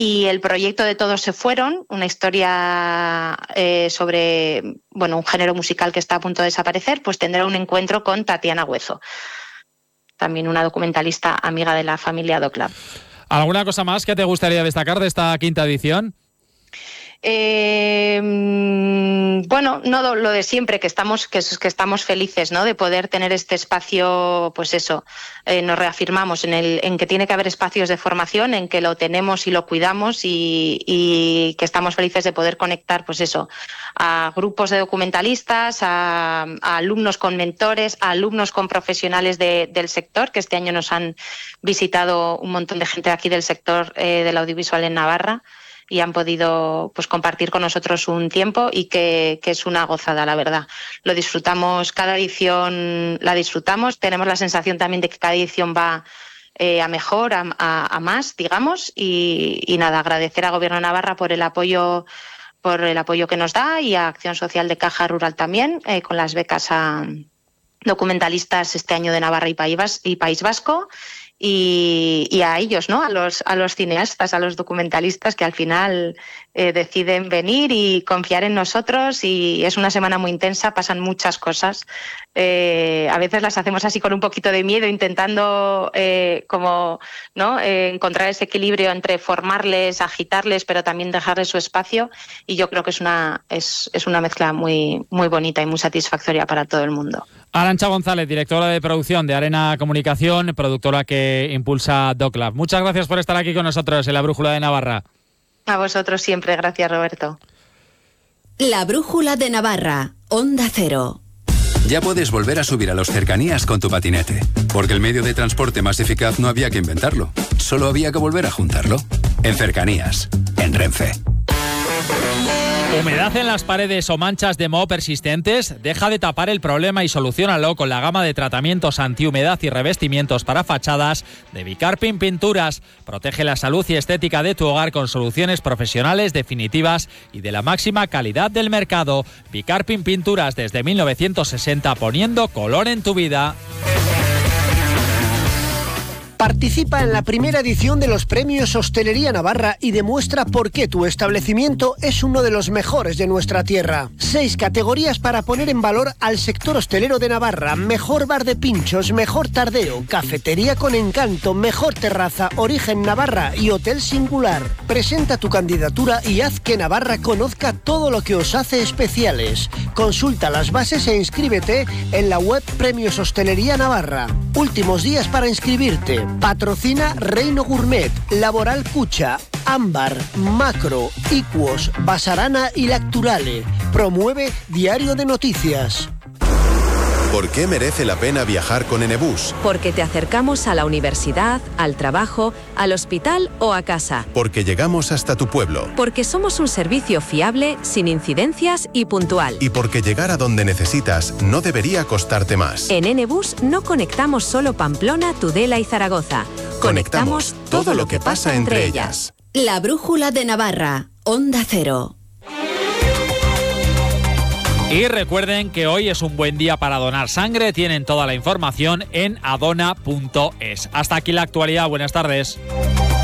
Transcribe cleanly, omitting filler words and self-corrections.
Y el proyecto de Todos se fueron, una historia sobre un género musical que está a punto de desaparecer, pues tendrá un encuentro con Tatiana Huezo, también una documentalista amiga de la familia Doclab. ¿Alguna cosa más que te gustaría destacar de esta quinta edición? No lo de siempre, que estamos felices, ¿no?, de poder tener este espacio, pues eso, nos reafirmamos en que tiene que haber espacios de formación, en que lo tenemos y lo cuidamos y que estamos felices de poder conectar, pues eso, a grupos de documentalistas, a alumnos con mentores, a alumnos con profesionales del sector, que este año nos han visitado un montón de gente aquí del sector del audiovisual en Navarra, y han podido pues compartir con nosotros un tiempo y que es una gozada, la verdad. Lo disfrutamos, cada edición la disfrutamos, tenemos la sensación también de que cada edición va a mejor, a más, digamos, y nada, agradecer al Gobierno de Navarra por el apoyo que nos da, y a Acción Social de Caja Rural también, con las becas a documentalistas este año de Navarra y País Vasco. Y a ellos, ¿no?, a los cineastas, a los documentalistas que al final deciden venir y confiar en nosotros, y es una semana muy intensa, pasan muchas cosas. A veces las hacemos así con un poquito de miedo, intentando encontrar ese equilibrio entre formarles, agitarles, pero también dejarles su espacio, y yo creo que es una mezcla muy, muy bonita y muy satisfactoria para todo el mundo. Arantxa González, directora de producción de Arena Comunicación, productora que impulsa Doclab. Muchas gracias por estar aquí con nosotros en La Brújula de Navarra. A vosotros siempre, gracias, Roberto. La Brújula de Navarra, Onda Cero. Ya puedes volver a subir a los cercanías con tu patinete, porque el medio de transporte más eficaz no había que inventarlo, solo había que volver a juntarlo. En Cercanías, en Renfe. ¿Humedad en las paredes o manchas de moho persistentes? Deja de tapar el problema y soluciónalo con la gama de tratamientos antihumedad y revestimientos para fachadas de Bicarpin Pinturas. Protege la salud y estética de tu hogar con soluciones profesionales, definitivas y de la máxima calidad del mercado. Bicarpin Pinturas, desde 1960, poniendo color en tu vida. Participa en la primera edición de los Premios Hostelería Navarra y demuestra por qué tu establecimiento es uno de los mejores de nuestra tierra. 6 categorías para poner en valor al sector hostelero de Navarra: mejor bar de pinchos, mejor tardeo, cafetería con encanto, mejor terraza, origen Navarra y hotel singular. Presenta tu candidatura y haz que Navarra conozca todo lo que os hace especiales. Consulta las bases e inscríbete en la web Premios Hostelería Navarra. Últimos días para inscribirte. Patrocina Reino Gourmet, Laboral Cucha, Ámbar, Macro, Iquos, Basarana y Lacturale. Promueve Diario de Noticias. ¿Por qué merece la pena viajar con Enebus? Porque te acercamos a la universidad, al trabajo, al hospital o a casa. Porque llegamos hasta tu pueblo. Porque somos un servicio fiable, sin incidencias y puntual. Y porque llegar a donde necesitas no debería costarte más. En Enebus no conectamos solo Pamplona, Tudela y Zaragoza. Conectamos todo lo que pasa entre ellas. La Brújula de Navarra, Onda Cero. Y recuerden que hoy es un buen día para donar sangre. Tienen toda la información en adona.es. Hasta aquí la actualidad. Buenas tardes.